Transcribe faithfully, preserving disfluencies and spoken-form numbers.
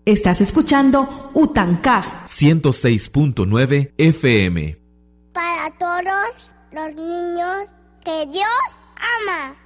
Estás escuchando Utancaj ciento seis punto nueve F M. Para todos los niños que Dios ama.